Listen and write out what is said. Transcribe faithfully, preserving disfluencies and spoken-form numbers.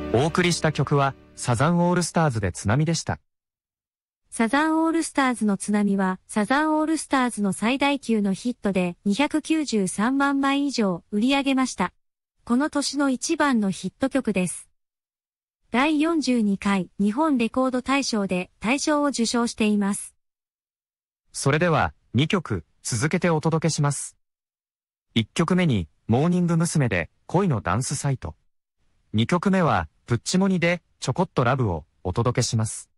お送りした曲はサザンオールスターズで津波でした。 サザンオールスターズの津波はサザンオールスターズの最大級のヒットでにひゃくきゅうじゅうさんまんまい以上売り上げました。この年の一番のヒット曲です。だいよんじゅうにかい日本レコード大賞で大賞を受賞しています。 それではにきょく続けてお届けします。いっきょくめにモーニング娘。で恋のダンスサイト。にきょくめはプッチモニでちょこっとラブをお届けします。